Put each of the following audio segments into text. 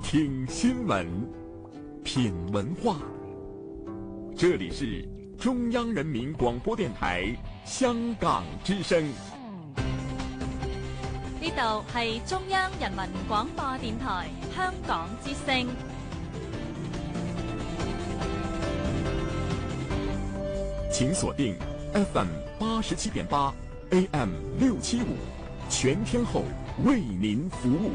听新闻，品文化。这里是中央人民广播電台香港之聲。 呢度係中央人民廣播電台香港之聲。 請鎖定 FM 87.8 AM 675，全天候為您服務。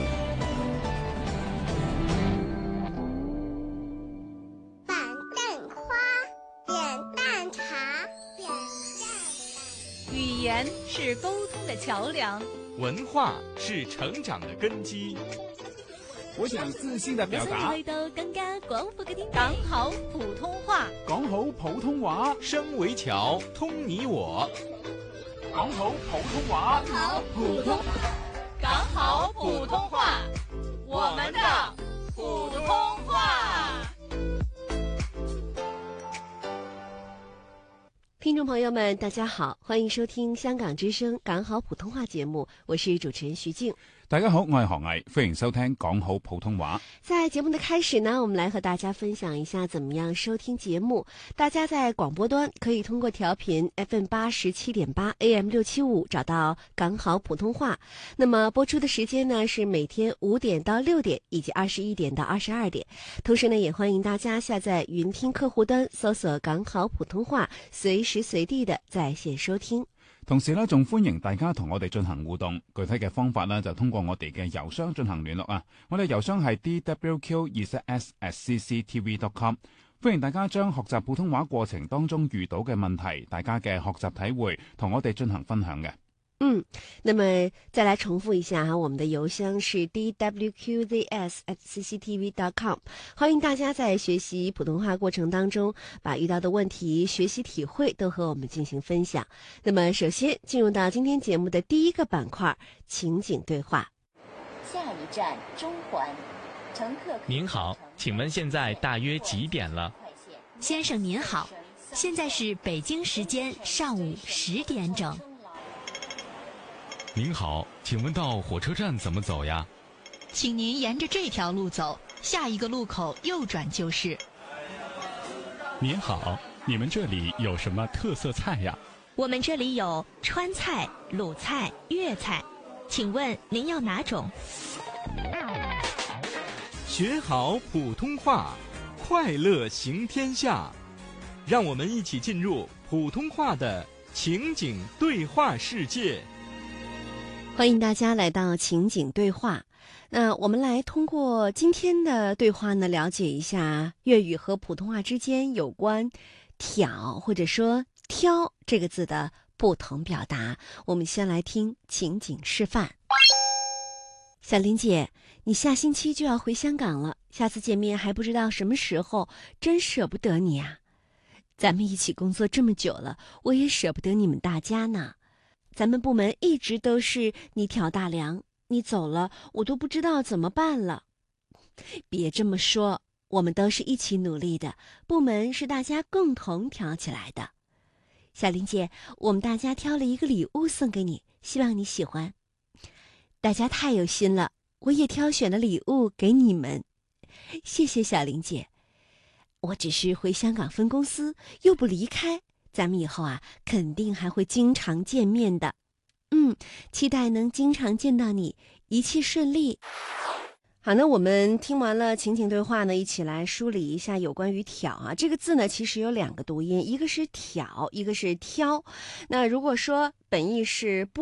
語言是溝通的橋梁， 文化是成長的根基。 我想自信的表達， 去到更加廣闊嘅天地。講好普通話， 講好普通話， 聲為橋，通你我。 講好普通話， 講好普通話，我們的普通話。 聽眾朋友們，大家好，歡迎收聽香港之聲講好普通話節目，我是主持人徐靜。 大家好，我係何毅，歡迎收聽講好普通話。 在節目的開始呢，我們來和大家分享一下怎麼樣收聽節目。大家在廣播端可以通過調頻 FM 87.8 AM 675找到講好普通話。那麼播出的時間呢是每天5點到6點以及21點到22點。同時呢，也歡迎大家下載雲聽客戶端，搜索講好普通話，隨時隨地的在線收聽。 同時呢，仲歡迎大家同我哋進行互動，具體嘅方法呢，就通過我哋嘅郵箱進行聯絡啊。我哋郵箱係 dwq@cctv.com。歡迎大家將學習普通話過程當中遇到嘅問題，大家嘅學習體會，同我哋進行分享嘅。 那麼再來重複一下哈，我們的郵箱是 dwqzs@cctv.com。歡迎大家在學習普通話過程當中，把遇到的問題、學習體會都和我們進行分享。那麼首先進入到今天節目的第一個板塊，情景對話。 下一站中環，乘客。 您好，請問現在大約幾點了？ 先生您好，現在是北京時間上午10點整。 您好，請問到火車站怎麼走呀？ 請您沿着這條路走，下一個路口右轉就是。 您好，你們這裡有什麼特色菜呀？ 我們這裡有川菜、魯菜、粵菜，請問您要哪種？ 學好普通話，快樂行天下。讓我們一起進入普通話的情景對話世界。 歡迎大家來到情景對話。那我們來通過今天的對話呢，了解一下粵語和普通話之間有關挑或者說挑這個字的不同表達。我們先來聽情景示範。小林姐，你下星期就要回香港了，下次見面還不知道什麼時候，真捨不得你啊。咱們一起工作這麼久了，我也捨不得你們大家呢。咱們部門一直都是你挑大梁，你走了我都不知道怎麼辦了。別這麼說，我們都是一起努力的，部門是大家共同挑起來的。小林姐，我們大家挑了一個禮物送給你，希望你喜歡。大家太有心了，我也挑選了禮物給你們。謝謝小林姐，我只是回香港分公司，又不離開。咱們以後啊，肯定還會經常見面的。期待能經常見到你，一切順利。好，那我們聽完了情景對話呢，一起來梳理一下有關於挑啊。這個字呢，其實有兩個讀音，一個是挑，一個是挑。那如果說本意是不